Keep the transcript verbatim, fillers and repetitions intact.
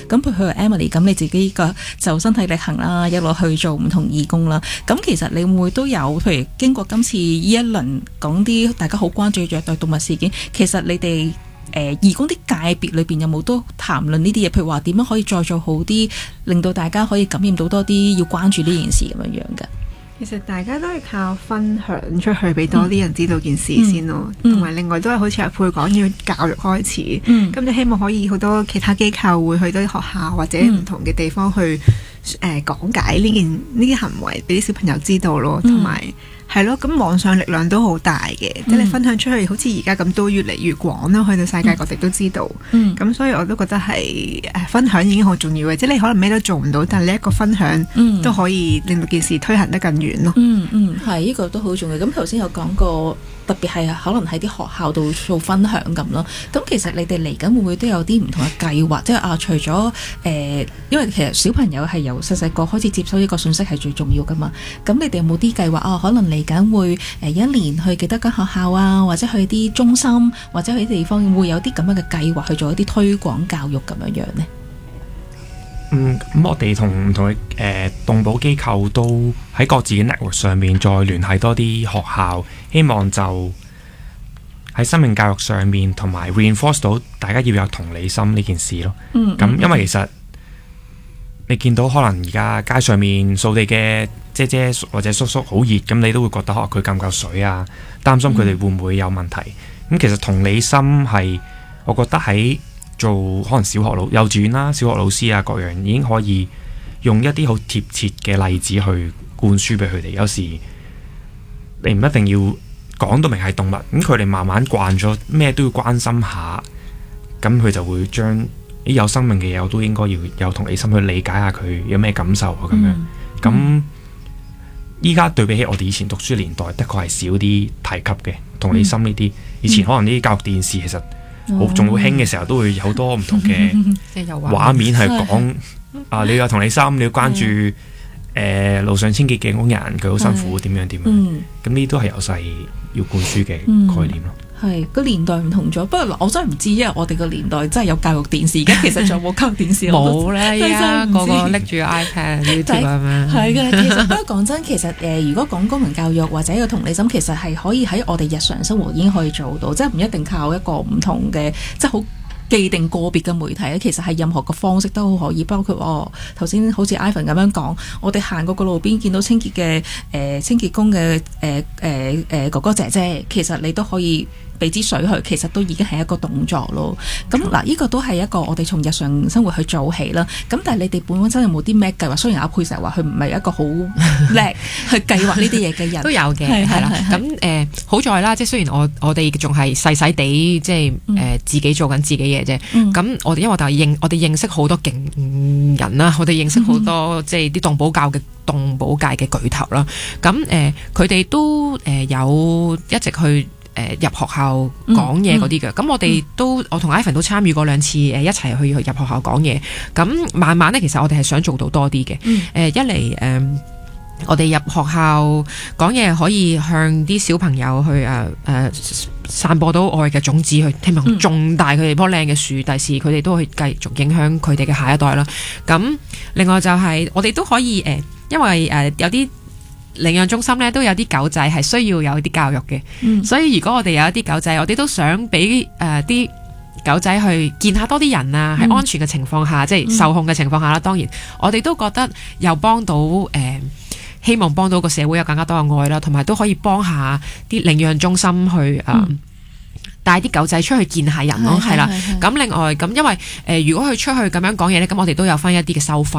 咁譬如 Emily 咁，你自己個就身體力行啦，一路去做唔同義工啦。咁其實你會唔會都有，譬如經過今次呢一輪講啲大家好關注虐待動物事件，其實你哋誒、呃、義工啲界別裏邊有冇都談論呢啲嘢？譬如話點樣可以再做好啲，令到大家可以感染到多啲要關注呢件事咁樣樣嘅？ 其實大家都係靠分享出去俾多啲人知道件事先咯，同埋、嗯嗯、另外都係好似阿佩講要教育開始，咁、嗯、就希望可以好多其他機構會去多啲學校或者唔同嘅地方去誒、嗯呃、講解呢件呢啲行為俾啲小朋友知道咯，同埋係咯，咁網上力量都好大嘅，即係、嗯、你分享出去，好似而家咁都越嚟越廣啦，去到世界各地都知道，咁、嗯、所以我都覺得係誒分享已經好重要嘅，即係你可能咩都做唔到，但係你一個分享都可以令到件事推行得更遠咯。 嗯嗯，係、嗯、呢、呢個都好重要。咁頭先有講過，特別係可能喺啲學校度做分享咁咯。咁其實你哋嚟緊會唔會都有啲唔同嘅計劃？即係啊，除咗誒、呃，因為其實小朋友係由細細個開始接收呢個信息係最重要噶嘛。咁你哋有冇啲計劃啊？可能嚟緊會誒、呃、一年去幾多間學校啊，或者去啲中心，或者去啲地方，會有啲咁樣嘅計劃去做一啲推廣教育咁樣樣呢？ 嗯，咁我哋同唔同嘅誒動保機構都喺各自嘅 network 上面再聯繫多啲學校，希望就喺生命教育上面同埋 reinforce 到大家要有同理心呢件事咯。嗯，咁因為其實你見到可能而家街上面掃地嘅姐姐或者叔叔好熱，咁你都會覺得可能佢夠唔夠水啊，擔心佢哋會唔會有問題。咁其實同理心係我覺得喺做可能小學老幼稚園啦、小學老師啊各樣已經可以用一啲好貼切嘅例子去灌輸俾佢哋。有時你唔一定要講到明係動物，咁佢哋慢慢慣咗咩都要關心下，咁佢就會將啲有生命嘅嘢我都應該要有同理心去理解下佢有咩感受啊咁樣。咁依家對比起我哋以前讀書年代，的確係少啲提及嘅同理心呢啲。以前可能啲教育電視其實好仲好興嘅時候，都會有好多唔同嘅畫面係講啊，你要有同理心，你要關注誒、呃、路上清潔嘅工人，佢好辛苦點樣點樣。咁呢都係由細要灌輸嘅概念咯。係個年代唔同咗，不過嗱，我真係唔知，因為我哋個年代真係有教育電視嘅，其實仲有冇教育電視？ 冇啦，而家個個拎住 iPad、YouTube 咁樣。係嘅， 其實不過講真，其實誒、呃，如果講公民教育或者一個同理心，其實係可以喺我哋日常生活已經可以做到，即係唔一定靠一個唔同嘅，即係好既定個別嘅媒體咧，其實係任何個方式都好可以，包括哦頭先好似 Ivan 咁樣講，我哋行過個路邊見到清潔嘅誒、呃、清潔工嘅誒誒誒哥哥姐姐，其實你都可以俾支水去，其實都已經係一個動作咯。咁嗱，呢個都係一個我哋從日常生活去做起啦。咁但係你哋本身有冇啲咩計劃？雖然阿佩成日話佢唔係一個好叻去計劃呢啲嘢嘅人， 都有嘅，係啦。咁誒、呃、好在啦，即係雖然我我哋仲係細細地，即係誒、呃、自己做緊自己嘢啫。咁、嗯、我哋因為我哋認我哋認識好多勁人啦，我哋認識好多、嗯、即係啲動保教嘅動保界嘅巨頭啦。咁誒佢哋都誒、呃、有一直去。誒入學校講嘢嗰啲嘅，咁、嗯嗯、我哋都我同 Ivan 都參與過兩次誒一齊去入學校講嘢，咁慢慢咧其實我哋係想做到多啲嘅。誒、嗯呃、一嚟誒、呃、我哋入學校講嘢可以向啲小朋友去誒誒、呃、散播到愛嘅種子，去希望種大佢哋棵靚嘅樹，第時佢哋都會繼續影響佢哋嘅下一代啦。咁另外就係我哋都可以誒、呃，因為誒、呃、有啲領養中心咧都有啲狗仔係需要有啲教育嘅，嗯、所以如果我哋有一啲狗仔，我哋都想俾誒啲狗仔去見下多啲人啊，喺、嗯、安全嘅情況下，即係受控嘅情況下啦。當然，我哋都覺得又幫到誒、呃，希望幫到個社會有更加多嘅愛啦，同埋都可以幫下啲領養中心去誒。呃嗯帶啲狗仔出去見下人咯，係啦。咁另外咁，因為誒、呃，如果佢出去咁樣講嘢咧，咁我哋都有翻一啲嘅收費。